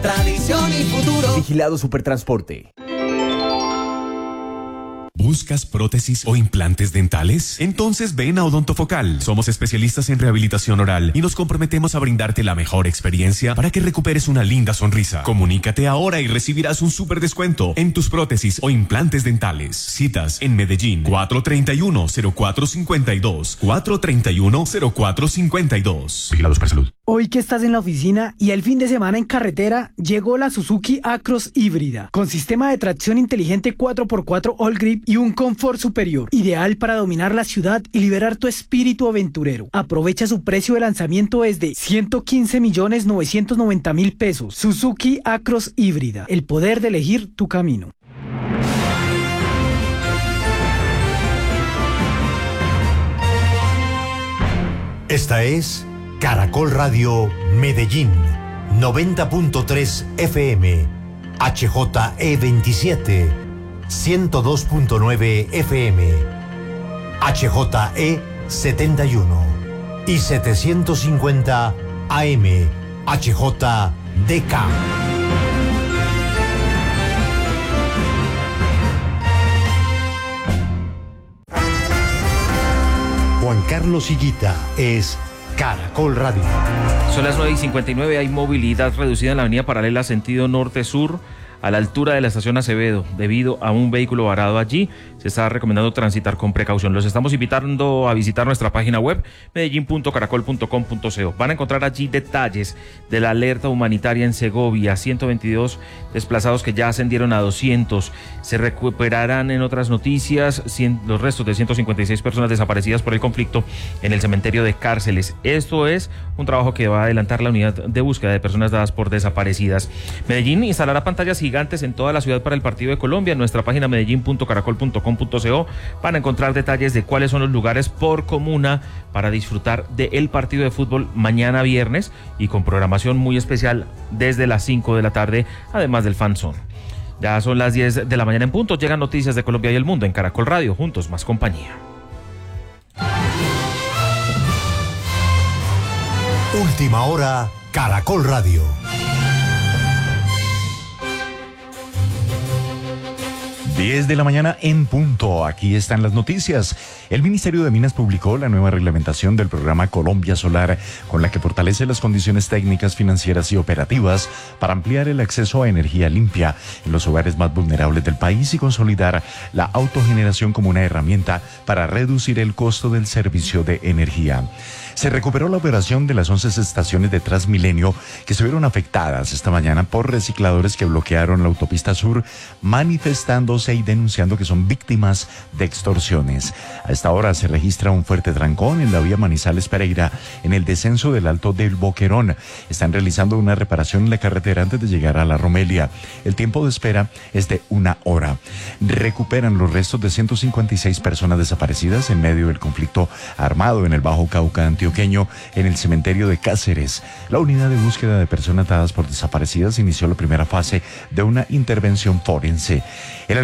tradición y futuro. Vigilado Supertransporte. ¿Buscas prótesis o implantes dentales? Entonces ven a Odontofocal. Somos especialistas en rehabilitación oral y nos comprometemos a brindarte la mejor experiencia para que recuperes una linda sonrisa. Comunícate ahora y recibirás un súper descuento en tus prótesis o implantes dentales. Citas en Medellín, 431-0452. 431-0452. Vigilados para salud. Hoy que estás en la oficina y el fin de semana en carretera, llegó la Suzuki Acros híbrida, con sistema de tracción inteligente 4x4 All Grip y un confort superior, ideal para dominar la ciudad y liberar tu espíritu aventurero. Aprovecha su precio de lanzamiento desde 115.990.000 pesos. Suzuki Acros híbrida, el poder de elegir tu camino. Esta es Caracol Radio Medellín, 90.3 FM, HJE27, 102.9 FM, HJE71 y 750 AM, HJDK. Juan Carlos Higuita es Caracol Radio. Son las 9:59, hay movilidad reducida en la avenida paralela sentido norte-sur a la altura de la estación Acevedo debido a un vehículo varado allí. Se está recomendando transitar con precaución. Los estamos invitando a visitar nuestra página web medellin.caracol.com.co. Van a encontrar allí detalles de la alerta humanitaria en Segovia, 122 desplazados que ya ascendieron a 200. Se recuperarán en otras noticias los restos de 156 personas desaparecidas por el conflicto en el cementerio de Cárceles. Esto es un trabajo que va a adelantar la unidad de búsqueda de personas dadas por desaparecidas. Medellín instalará pantallas gigantes en toda la ciudad para el partido de Colombia. En nuestra página medellin.caracol.com.co van a encontrar detalles de cuáles son los lugares por comuna para disfrutar del partido de fútbol mañana viernes y con programación muy especial desde las 5 de la tarde, además del Fan Zone. Ya son las 10 de la mañana en punto. Llegan noticias de Colombia y el mundo en Caracol Radio. Juntos, más compañía. Última hora, Caracol Radio. 10 de la mañana en punto. Aquí están las noticias. El Ministerio de Minas publicó la nueva reglamentación del programa Colombia Solar, con la que fortalece las condiciones técnicas, financieras y operativas para ampliar el acceso a energía limpia en los hogares más vulnerables del país y consolidar la autogeneración como una herramienta para reducir el costo del servicio de energía. Se recuperó la operación de las 11 estaciones de Transmilenio que se vieron afectadas esta mañana por recicladores que bloquearon la autopista sur, manifestándose y denunciando que son víctimas de extorsiones. A esta hora se registra un fuerte trancón en la vía Manizales-Pereira en el descenso del Alto del Boquerón. Están realizando una reparación en la carretera antes de llegar a la Romelia. El tiempo de espera es de 1 hora. Recuperan los restos de 156 personas desaparecidas en medio del conflicto armado en el Bajo Cauca antioqueño en el cementerio de Cáceres. La unidad de búsqueda de personas dadas por desaparecidas inició la primera fase de una intervención forense.